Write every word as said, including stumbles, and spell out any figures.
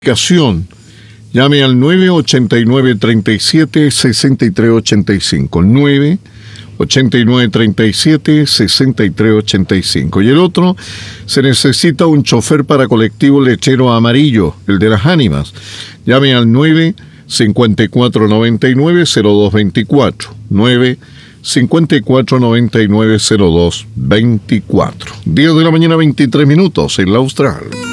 Comunicación. Llame al nueve ocho nueve, tres siete, seis tres ocho cinco. nueve ocho nueve, tres siete, seis tres ocho cinco. Y el otro, se necesita un chofer para colectivo lechero amarillo, el de las ánimas. Llame al nueve cinco cuatro nueve nueve cero dos dos cuatro. nueve cinco cuatro nueve nueve cero dos dos cuatro. diez de la mañana, veintitrés minutos en la Austral.